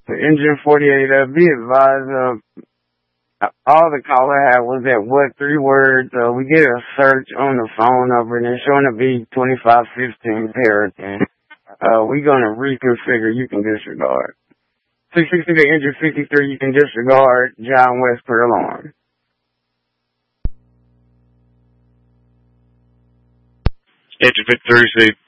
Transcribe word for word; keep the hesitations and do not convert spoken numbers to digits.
The engine forty-eight, uh, be advised, uh, all the caller had was that what three words, uh, we get a search on the phone number and it's showing to be twenty-five fifteen Puritan. Uh, we gonna reconfigure, you can disregard. six sixty to engine fifty-three, you can disregard, John West per alarm. Engine fifty-three, see.